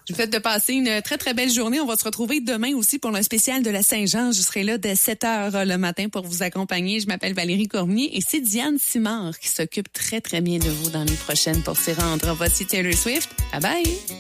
Je vous souhaite de passer une très, très belle journée. On va se retrouver demain aussi pour le spécial de la Saint-Jean. Je serai là dès 7h le matin pour vous accompagner. Je m'appelle Valérie Cormier et c'est Diane Simard qui s'occupe très, très bien de vous dans les prochaines pour s'y rendre. Voici Taylor Swift. Bye bye!